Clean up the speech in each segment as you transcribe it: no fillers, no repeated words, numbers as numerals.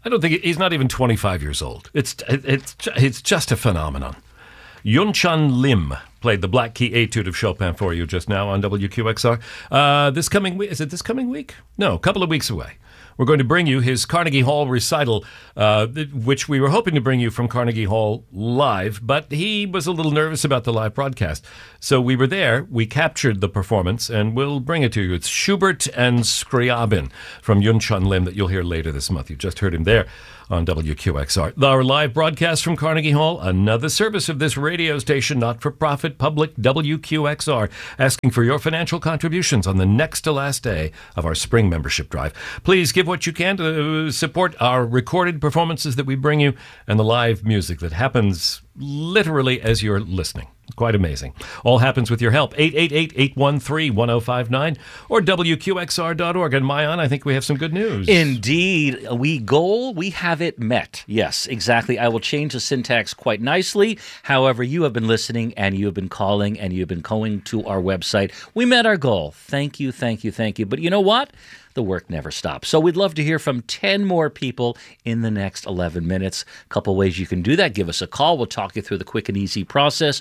I don't think he's not even 25 years old. It's just a phenomenon. Yunchun Lim played the Black Key Etude of Chopin for you just now on WQXR. This coming week, is it this coming week? No, a couple of weeks away. We're going to bring you his Carnegie Hall recital, which we were hoping to bring you from Carnegie Hall live, but he was a little nervous about the live broadcast. So we were there, we captured the performance, and we'll bring it to you. It's Schubert and Scriabin from Yunchun Lim that you'll hear later this month. You just heard him there on WQXR. Our live broadcast from Carnegie Hall, another service of this radio station, not-for-profit public WQXR, asking for your financial contributions on the next to last day of our spring membership drive. Please give what you can to support our recorded performances that we bring you and the live music that happens literally as you're listening. Quite amazing. All happens with your help. 888-813-1059 or WQXR.org. And Mayan, I think we have some good news. Indeed. We have it met. Yes, exactly. I will change the syntax quite nicely. However, you have been listening and you have been calling and you've been going to our website. We met our goal. Thank you, thank you, thank you. But you know what? The work never stops. So we'd love to hear from 10 more people in the next 11 minutes. A couple ways you can do that. Give us a call. We'll talk you through the quick and easy process.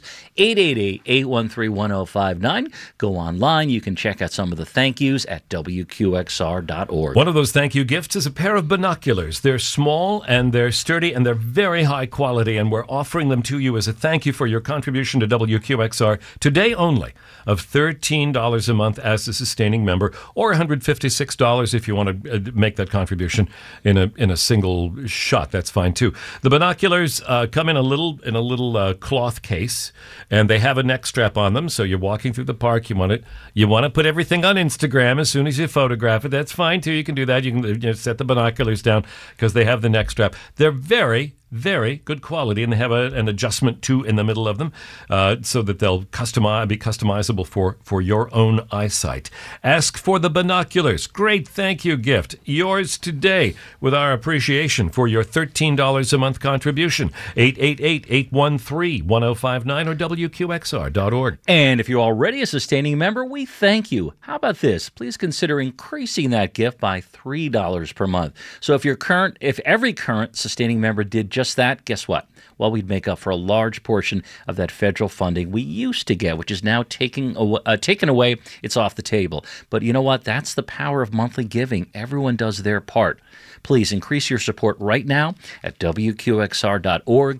888-813-1059. Go online. You can check out some of the thank yous at WQXR.org. One of those thank you gifts is a pair of binoculars. They're small and they're sturdy and they're very high quality, and we're offering them to you as a thank you for your contribution to WQXR today only of $13 a month as a sustaining member, or $156 if you want to make that contribution in a single shot. That's fine too. The binoculars come in a little cloth case, and they have a neck strap on them. So you're walking through the park. You want to put everything on Instagram as soon as you photograph it. That's fine too. You can do that. You can set the binoculars down because they have the neck strap. They're very, very good quality, and they have an adjustment too in the middle of them, so that they'll be customizable for your own eyesight. Ask for the binoculars. Great thank you gift. Yours today with our appreciation for your $13 a month contribution. 888-813-1059 or WQXR.org. And if you're already a sustaining member, we thank you. How about this? Please consider increasing that gift by $3 per month. So if every current sustaining member did just that, guess what? Well, we'd make up for a large portion of that federal funding we used to get, which is now taken away. It's off the table. But you know what? That's the power of monthly giving. Everyone does their part. Please increase your support right now at WQXR.org,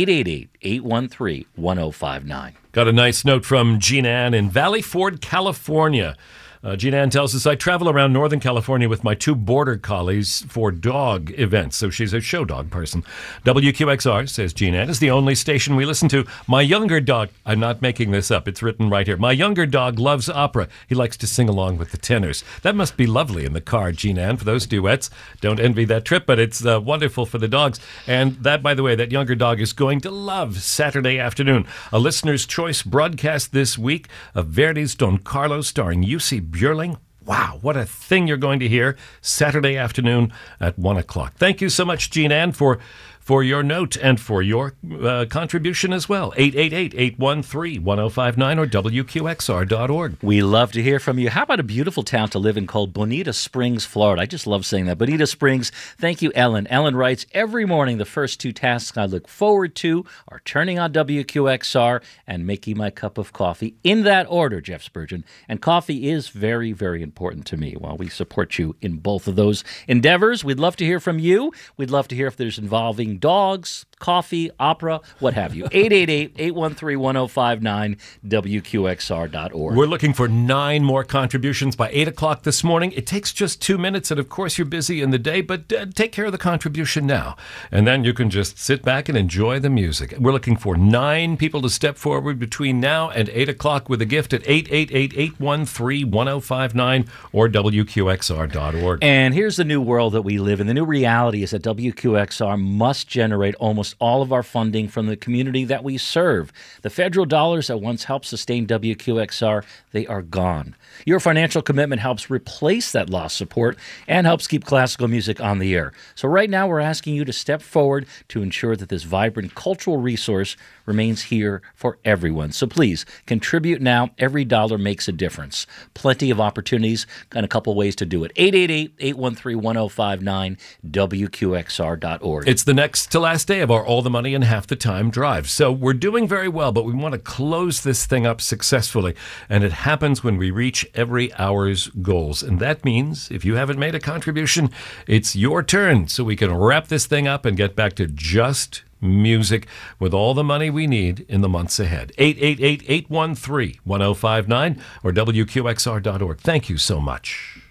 888-813-1059. Got a nice note from Jean Ann in Valley Ford, California. Jean Ann tells us, I travel around Northern California with my 2 border collies for dog events. So she's a show dog person. WQXR, says Jean Ann, is the only station we listen to. My younger dog, I'm not making this up, it's written right here. My younger dog loves opera. He likes to sing along with the tenors. That must be lovely in the car, Jean Ann, for those duets. Don't envy that trip, but it's wonderful for the dogs. And that, by the way, that younger dog is going to love Saturday afternoon. A listener's choice broadcast this week of Verdi's Don Carlos starring UC Björling. Wow, what a thing you're going to hear Saturday afternoon at 1 o'clock. Thank you so much, Jean Ann, for your note and for your contribution as well. 888-813-1059 or WQXR.org. We love to hear from you. How about a beautiful town to live in called Bonita Springs, Florida? I just love saying that. Bonita Springs. Thank you, Ellen. Ellen writes, every morning the first 2 tasks I look forward to are turning on WQXR and making my cup of coffee. In that order, Jeff Spurgeon. And coffee is very, very important to me. Well, we support you in both of those endeavors. We'd love to hear from you. We'd love to hear if there's involving dogs, coffee, opera, what have you. 888-813-1059, WQXR.org. We're looking for 9 more contributions by 8 o'clock this morning. It takes just 2 minutes, and of course you're busy in the day, but take care of the contribution now. And then you can just sit back and enjoy the music. We're looking for 9 people to step forward between now and 8 o'clock with a gift at 888-813-1059 or WQXR.org. And here's the new world that we live in. The new reality is that WQXR must generate almost almost all of our funding from the community that we serve. The federal dollars that once helped sustain WQXR, they are gone. Your financial commitment helps replace that lost support and helps keep classical music on the air. So right now we're asking you to step forward to ensure that this vibrant cultural resource remains here for everyone. So please contribute now. Every dollar makes a difference. Plenty of opportunities and a couple ways to do it. 888-813-1059, WQXR.org. It's the next to last day of our All the Money in Half the Time drive. So we're doing very well, but we want to close this thing up successfully. And it happens when we reach every hour's goals. And that means if you haven't made a contribution, it's your turn. So we can wrap this thing up and get back to just music with all the money we need in the months ahead. 888-813-1059 or WQXR.org. Thank you so much.